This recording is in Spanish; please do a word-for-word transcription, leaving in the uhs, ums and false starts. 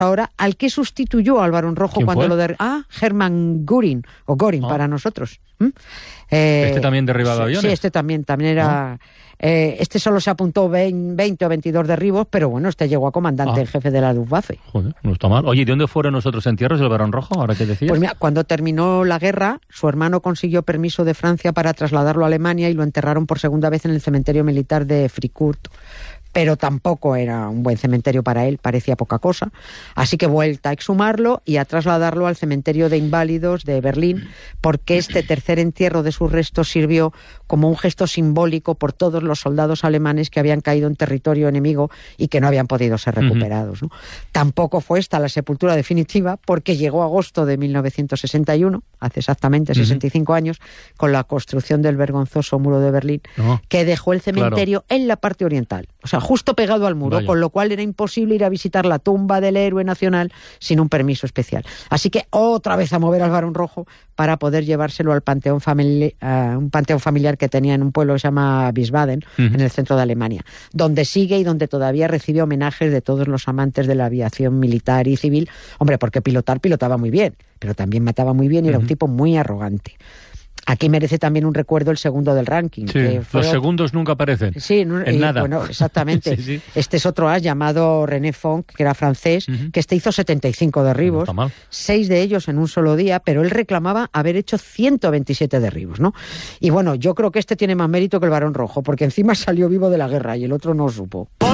ahora, al que sustituyó al Barón Rojo cuando fue? lo de ah Hermann Göring o Göring ah. para nosotros. ¿Mm? Eh, este también derribaba sí, aviones. Sí, este también también era. ¿Ah? Eh, este solo se apuntó veinte o veintidós derribos, pero bueno, este llegó a comandante ah. en jefe de la Luftwaffe. Joder, no está mal. Oye, ¿de dónde fueron los otros entierros del Barón Rojo? Ahora que decías. Pues mira, cuando terminó la guerra, su hermano consiguió permiso de Francia para trasladarlo a Alemania y lo enterraron por segunda vez en el cementerio militar de Fricourt. Pero tampoco era un buen cementerio para él, parecía poca cosa. Así que vuelta a exhumarlo y a trasladarlo al cementerio de inválidos de Berlín, porque este tercer entierro de sus restos sirvió como un gesto simbólico por todos los soldados alemanes que habían caído en territorio enemigo y que no habían podido ser recuperados, ¿no? Tampoco fue esta la sepultura definitiva, porque llegó agosto de mil novecientos sesenta y uno, hace exactamente sesenta y cinco uh-huh. años, con la construcción del vergonzoso muro de Berlín, oh, que dejó el cementerio claro. en la parte oriental, o sea, justo pegado al muro, Vaya. con lo cual era imposible ir a visitar la tumba del héroe nacional sin un permiso especial. Así que otra vez a mover al Barón Rojo para poder llevárselo al panteón familiar, uh, un panteón familiar que tenía en un pueblo que se llama Wiesbaden, uh-huh. en el centro de Alemania, donde sigue y donde todavía recibe homenajes de todos los amantes de la aviación militar y civil. Hombre, porque pilotar pilotaba muy bien, pero también mataba muy bien y era uh-huh. un tipo muy arrogante. Aquí merece también un recuerdo el segundo del ranking. Sí, que fue... los segundos nunca aparecen. Sí, no, en y, nada. Bueno, exactamente. sí, sí. Este es otro as llamado René Fonck, que era francés, uh-huh. que este hizo setenta y cinco derribos, no seis de ellos en un solo día, pero él reclamaba haber hecho ciento veintisiete derribos, ¿no? Y bueno, yo creo que este tiene más mérito que el Barón Rojo, porque encima salió vivo de la guerra y el otro no supo.